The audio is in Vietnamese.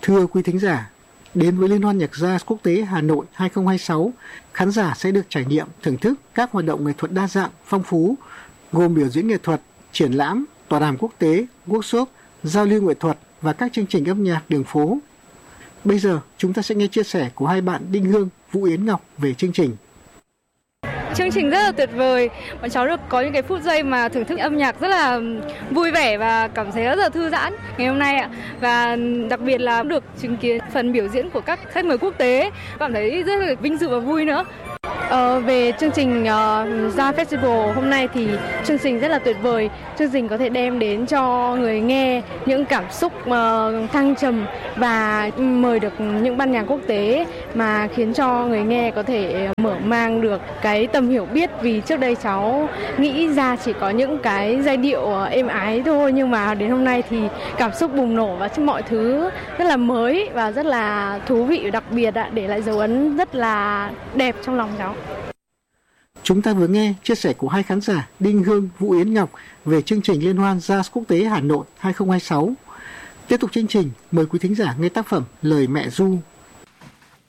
Thưa quý thính giả, đến với Liên hoan nhạc jazz quốc tế Hà Nội 2026, khán giả sẽ được trải nghiệm thưởng thức các hoạt động nghệ thuật đa dạng, phong phú, gồm biểu diễn nghệ thuật, triển lãm, tọa đàm quốc tế, workshop, giao lưu nghệ thuật và các chương trình âm nhạc đường phố. Bây giờ, chúng ta sẽ nghe chia sẻ của hai bạn Đinh Hương, Vũ Yến Ngọc về chương trình. Chương trình rất là tuyệt vời, bọn cháu được có những cái phút giây mà thưởng thức âm nhạc rất là vui vẻ và cảm thấy rất là thư giãn ngày hôm nay ạ. Và đặc biệt là được chứng kiến phần biểu diễn của các khách mời quốc tế, cảm thấy rất là vinh dự và vui nữa. Về chương trình Jazz Festival hôm nay thì chương trình rất là tuyệt vời. Chương trình có thể đem đến cho người nghe những cảm xúc thăng trầm và mời được những ban nhạc quốc tế mà khiến cho người nghe có thể mở mang được cái tầm hiểu biết. Vì trước đây cháu nghĩ ra chỉ có những cái giai điệu êm ái thôi, nhưng mà đến hôm nay thì cảm xúc bùng nổ và mọi thứ rất là mới và rất là thú vị, đặc biệt để lại dấu ấn rất là đẹp trong lòng cháu. Chúng ta vừa nghe chia sẻ của hai khán giả Đinh Hương, Vũ Yến Ngọc về chương trình Liên hoan Jazz Quốc tế Hà Nội 2026. Tiếp tục chương trình, mời quý thính giả nghe tác phẩm Lời Mẹ Ru